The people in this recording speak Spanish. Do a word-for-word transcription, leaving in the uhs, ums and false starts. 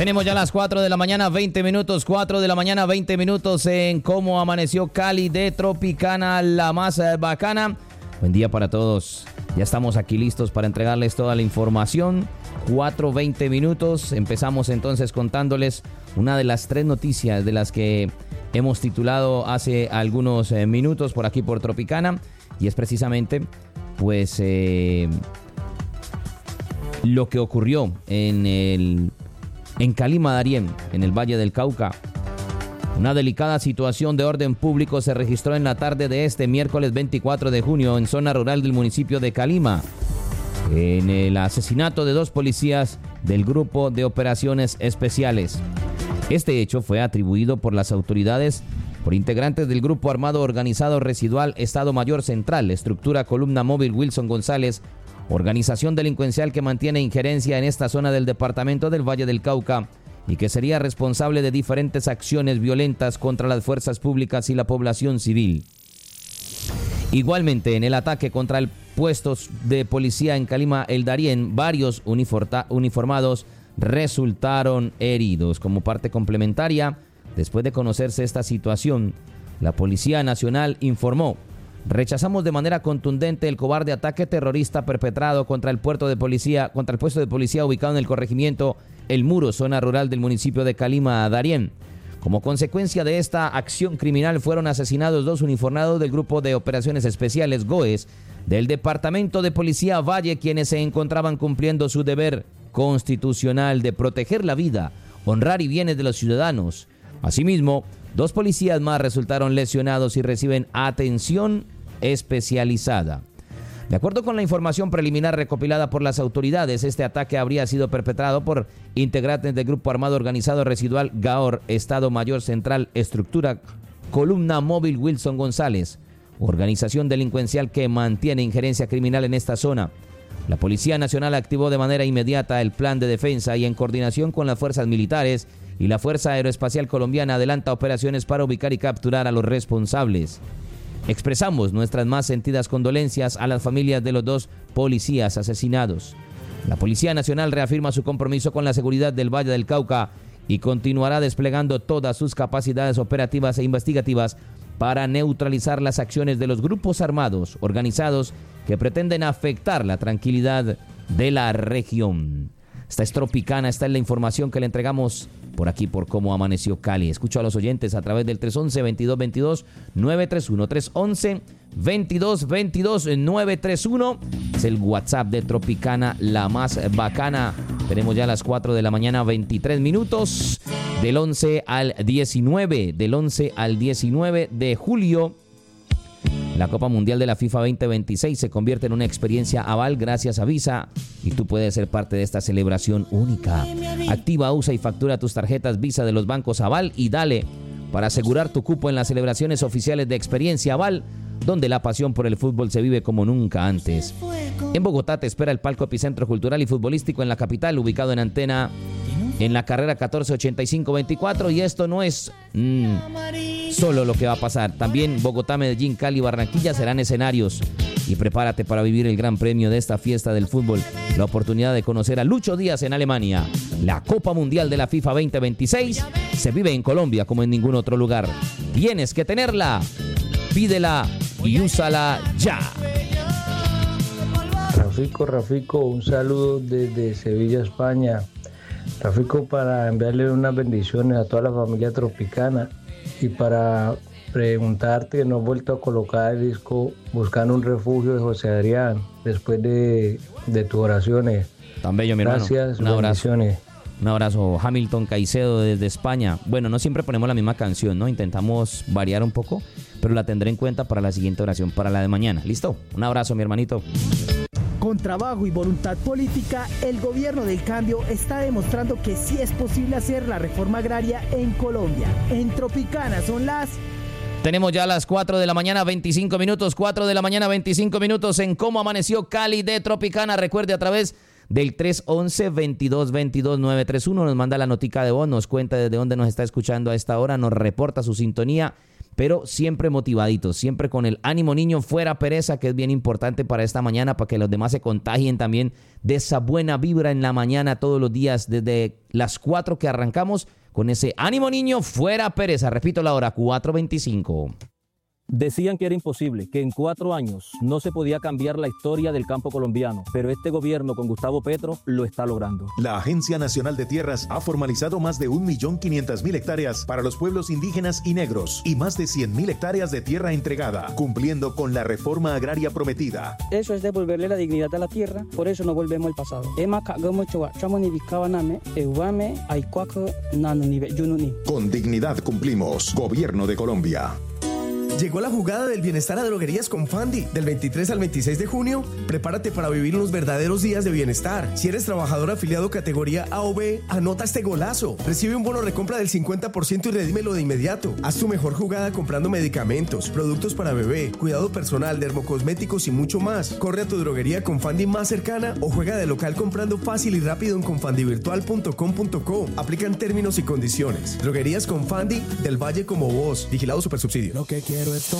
Tenemos ya las cuatro de la mañana, veinte minutos, cuatro de la mañana, veinte minutos en Cómo Amaneció Cali de Tropicana, la más bacana. Buen día para todos. Ya estamos aquí listos para entregarles toda la información. cuatro, veinte minutos. Empezamos entonces contándoles una de las tres noticias de las que hemos titulado hace algunos eh, minutos por aquí por Tropicana. Y es precisamente, pues, eh, lo que ocurrió en el... En Calima, Darién, en el Valle del Cauca. Una delicada situación de orden público se registró en la tarde de este miércoles veinticuatro de junio en zona rural del municipio de Calima, en el asesinato de dos policías del Grupo de Operaciones Especiales. Este hecho fue atribuido por las autoridades por integrantes del Grupo Armado Organizado Residual Estado Mayor Central, estructura Columna Móvil Wilson González, organización delincuencial que mantiene injerencia en esta zona del departamento del Valle del Cauca y que sería responsable de diferentes acciones violentas contra las fuerzas públicas y la población civil. Igualmente, en el ataque contra el puesto de policía en Calima, el Darién, varios uniforta- uniformados resultaron heridos. Como parte complementaria, después de conocerse esta situación, la Policía Nacional informó: rechazamos de manera contundente el cobarde ataque terrorista perpetrado contra el puerto de policía, contra el puesto de policía ubicado en el corregimiento El Muro, zona rural del municipio de Calima, Darién. Como consecuencia de esta acción criminal fueron asesinados dos uniformados del Grupo de Operaciones Especiales GOES del Departamento de Policía Valle, quienes se encontraban cumpliendo su deber constitucional de proteger la vida, honrar y bienes de los ciudadanos. Asimismo, dos policías más resultaron lesionados y reciben atención especializada. De acuerdo con la información preliminar recopilada por las autoridades, este ataque habría sido perpetrado por integrantes del Grupo Armado Organizado Residual GAOR, Estado Mayor Central, estructura Columna Móvil Wilson González, organización delincuencial que mantiene injerencia criminal en esta zona. La Policía Nacional activó de manera inmediata el plan de defensa y en coordinación con las fuerzas militares y la Fuerza Aeroespacial Colombiana adelanta operaciones para ubicar y capturar a los responsables. Expresamos nuestras más sentidas condolencias a las familias de los dos policías asesinados. La Policía Nacional reafirma su compromiso con la seguridad del Valle del Cauca y continuará desplegando todas sus capacidades operativas e investigativas para neutralizar las acciones de los grupos armados organizados que pretenden afectar la tranquilidad de la región. Esta es Tropicana, esta es la información que le entregamos por aquí por Cómo Amaneció Cali. Escucho a los oyentes a través del tres once, veintidós veintidós, nueve tres uno, tres once, veintidós veintidós, nueve tres uno. Es el WhatsApp de Tropicana, la más bacana. Tenemos ya las cuatro de la mañana, veintitrés minutos, del once al diecinueve, del once al diecinueve de julio. La Copa Mundial de la FIFA veinte veintiséis se convierte en una experiencia Aval gracias a Visa y tú puedes ser parte de esta celebración única. Activa, usa y factura tus tarjetas Visa de los bancos Aval y dale para asegurar tu cupo en las celebraciones oficiales de Experiencia Aval, donde la pasión por el fútbol se vive como nunca antes. En Bogotá te espera el Palco Epicentro Cultural y Futbolístico en la capital, ubicado en Antena en la carrera catorce ochenta y cinco veinticuatro, y esto no es mmm, solo lo que va a pasar. También Bogotá, Medellín, Cali y Barranquilla serán escenarios. Y prepárate para vivir el gran premio de esta fiesta del fútbol, la oportunidad de conocer a Lucho Díaz en Alemania. La Copa Mundial de la FIFA veinte veintiséis se vive en Colombia como en ningún otro lugar. Tienes que tenerla, pídela y úsala ya. Rafico, Rafico, un saludo desde Sevilla, España. Rafico, para enviarle unas bendiciones a toda la familia Tropicana y para preguntarte que no has vuelto a colocar el disco Buscando un Refugio de José Adrián después de, de tus oraciones. Tan bello, mi hermano. Gracias, un abrazo. bendiciones. Un abrazo, Hamilton Caicedo desde España. Bueno, no siempre ponemos la misma canción, ¿no? Intentamos variar un poco, pero la tendré en cuenta para la siguiente oración, para la de mañana. ¿Listo? Un abrazo, mi hermanito. Con trabajo y voluntad política, el gobierno del cambio está demostrando que sí es posible hacer la reforma agraria en Colombia. En Tropicana son las... Tenemos ya las cuatro de la mañana, veinticinco minutos, cuatro de la mañana, veinticinco minutos en Cómo Amaneció Cali de Tropicana. Recuerde, a través del tres once, veintidós veintidós, nueve tres uno nos manda la notica de voz, nos cuenta desde dónde nos está escuchando a esta hora, nos reporta su sintonía pero siempre motivaditos, siempre con el ánimo niño, fuera pereza, que es bien importante para esta mañana, para que los demás se contagien también de esa buena vibra en la mañana todos los días, desde las cuatro que arrancamos, con ese ánimo niño, fuera pereza. Repito la hora, cuatro veinticinco. Decían que era imposible, que en cuatro años no se podía cambiar la historia del campo colombiano, pero este gobierno con Gustavo Petro lo está logrando. La Agencia Nacional de Tierras ha formalizado más de un millón quinientas mil hectáreas para los pueblos indígenas y negros y más de cien mil hectáreas de tierra entregada, cumpliendo con la reforma agraria prometida. Eso es devolverle la dignidad a la tierra, por eso no volvemos al pasado. Con dignidad cumplimos. Gobierno de Colombia. Llegó la jugada del bienestar a Droguerías Confandi. Del veintitrés al veintiséis de junio, prepárate para vivir unos verdaderos días de bienestar. Si eres trabajador afiliado categoría A o B, anota este golazo. Recibe un bono recompra del cincuenta por ciento y redímelo de inmediato. Haz tu mejor jugada comprando medicamentos, productos para bebé, cuidado personal, dermocosméticos y mucho más. Corre a tu droguería Confandi más cercana o juega de local comprando fácil y rápido en confandi virtual punto com punto co. Aplican términos y condiciones. Droguerías Confandi, del Valle como vos. Vigilado Supersubsidio. Lo que quiero es